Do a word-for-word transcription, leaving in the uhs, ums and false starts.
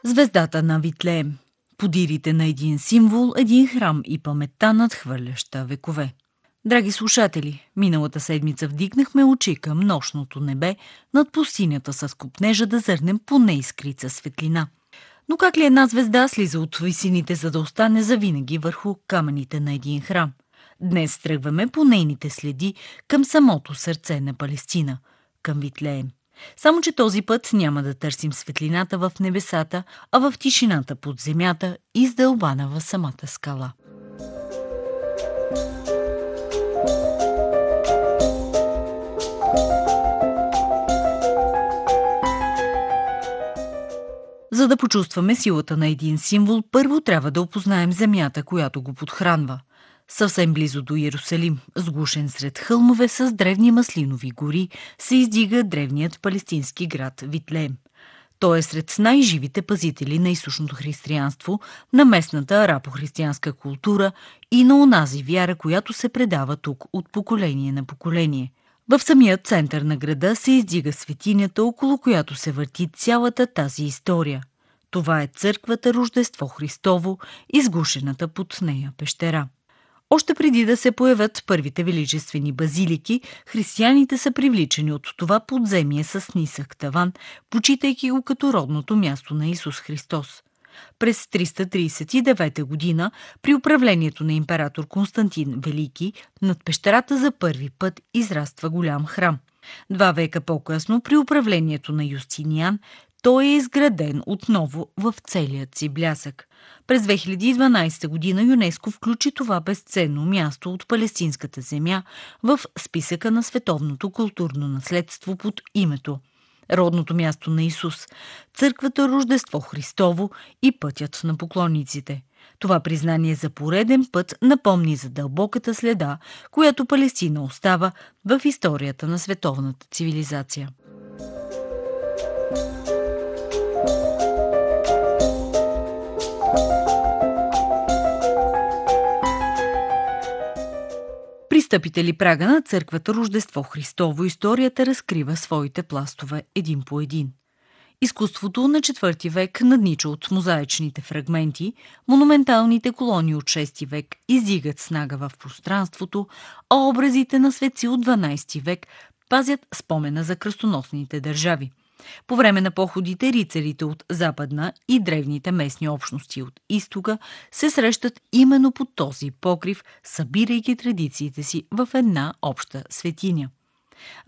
Звездата на Витлеем. Подирите на един символ, един храм и паметта надхвърляща векове. Драги слушатели, миналата седмица вдигнахме очи към нощното небе над пустинята с копнежа да зърнем поне искрица светлина. Но как ли една звезда слиза от висините, за да остане завинаги върху камъните на един храм? Днес тръгваме по нейните следи към самото сърце на Палестина, към Витлеем. Само че този път няма да търсим светлината в небесата, а в тишината под земята, издълбана в самата скала. За да почувстваме силата на един символ, първо трябва да опознаем земята, която го подхранва. Съвсем близо до Иерусалим, сгушен сред хълмове с древни маслинови гори, се издига древният палестински град Витлеем. Той е сред най-живите пазители на източното християнство, на местната арабо-християнска култура и на онази вяра, която се предава тук от поколение на поколение. В самия център на града се издига светинята, около която се върти цялата тази история. Това е църквата Рождество Христово, изгушената под нея пещера. Още преди да се появят първите величествени базилики, християните са привличани от това подземие с нисък таван, почитайки го като родното място на Исус Христос. През триста тридесет и девета година, при управлението на император Константин Велики, над пещерата за първи път израства голям храм. Два века по-късно, при управлението на Юстиниан, той е изграден отново в целият си блясък. През две хиляди и дванадесета година ЮНЕСКО включи това безценно място от палестинската земя в списъка на световното културно наследство под името родното място на Исус, църквата Рождество Христово и пътят на поклонниците. Това признание за пореден път напомни за дълбоката следа, която Палестина остава в историята на световната цивилизация. Пристъпите ли прага на църквата Рождество Христово, историята разкрива своите пластове един по един. Изкуството на четвърти век наднича от мозаичните фрагменти, монументалните колони от шести век издигат снага в пространството, а образите на светци от дванадесети век пазят спомена за кръстоносните държави. По време на походите рицарите от западна и древните местни общности от изтока се срещат именно под този покрив, събирайки традициите си в една обща светиня.